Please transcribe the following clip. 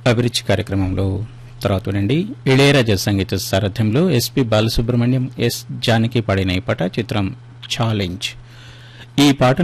అభిరుచి కార్యక్రమంలో తర్వాత వినండి ఇళయరాజా సంగీత సారథ్యంలో ఎస్పి బాలసుబ్రహ్మణ్యం ఎస్ జానకి పాడిన ఈ పాట చిత్రం ఛాలెంజ్. ఈ పాట